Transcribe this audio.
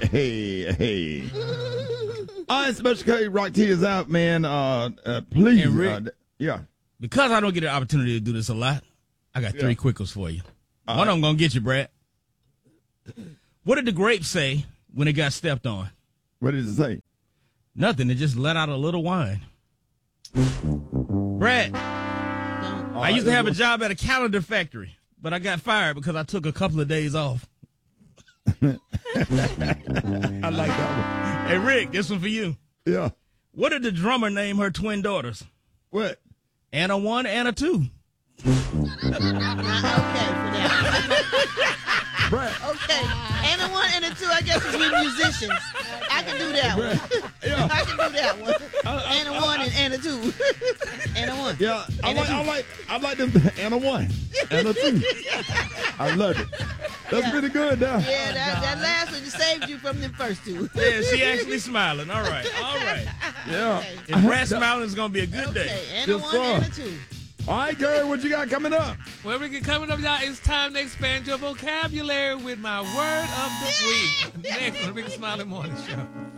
Hey. All right, Special K, Rock T is out, man. Please. And Rick, yeah. Because I don't get an opportunity to do this a lot, I got 3 quick ones for you. One of them going to get you, Brad. What did the grape say when it got stepped on? What did it say? Nothing. It just let out a little wine. Brad, I used to have a job at a calendar factory, but I got fired because I took a couple of days off. I like that one. Hey, Rick, this one for you. Yeah. What did the drummer name her twin daughters? What? Anna 1, Anna 2. Okay for that. Brad. Okay. Anna 1, Anna 2, I guess is with musicians. I can do that one. Yeah. I can do that one. Anna 1 and Anna 2. Anna 1. Yeah, I like them. Anna 1, Anna 2. I love it. That's pretty good, now. Yeah, that last one just saved you from them first two. Yeah, she actually smiling. All right. Yeah. If Brad smiling, it's going to be a good day. Okay, Anna 1, Anna 2. All right, Gary, what you got coming up? Well, Ricky, coming up, y'all, it's time to expand your vocabulary with my word of the week. Next on the Ricky Smiley Morning Show.